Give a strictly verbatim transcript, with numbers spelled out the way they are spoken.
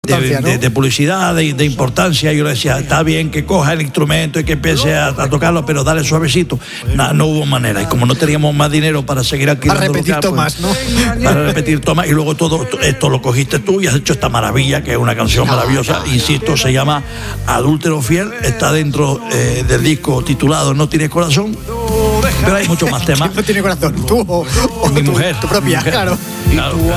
importancia, de, ¿no? de, de publicidad, de, de importancia. Yo le decía, está bien que coja el instrumento y que empiece a, a tocarlo, pero dale suavecito. No, no hubo manera. Y como no teníamos más dinero para seguir alquilando Para repetir local, tomas, pues, ¿no? Para repetir tomas. Y luego todo esto lo cogiste tú y has hecho esta maravilla, que es una canción maravillosa. Insisto, se llama Adúltero Fiel. Está dentro eh, del disco titulado No Tienes Corazón. Pero hay muchos más temas. No tiene corazón. Tú o, o Mi tu, mujer. tu propia, mi mujer. claro. Claro, claro.